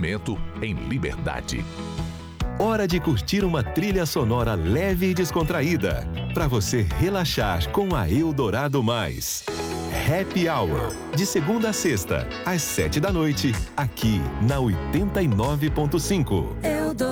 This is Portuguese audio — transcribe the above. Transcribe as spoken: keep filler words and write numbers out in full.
conhecimento em liberdade. Hora de curtir uma trilha sonora leve e descontraída, para você relaxar com a Eldorado Mais. Happy Hour, de segunda a sexta, às sete da noite, aqui na oitenta e nove ponto cinco.